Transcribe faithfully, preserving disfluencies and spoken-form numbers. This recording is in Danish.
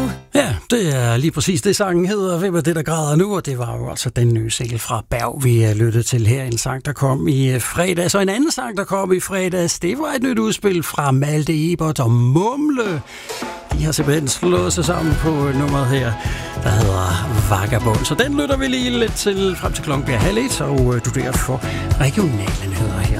nu. Ja, det er lige præcis det, sangen hedder. Hvem er det, der græder nu? Og det var jo altså den nye single fra Berg, vi lyttede til her. En sang, der kom i fredags. Og en anden sang, der kom i fredags, det var et nyt udspil fra Malte Ebert og Mumle. De har simpelthen slået sig sammen på nummeret her, der hedder Vagabond. Så den lytter vi lige lidt til frem til klokken bliver halv et, og du der for regionale nyheder her.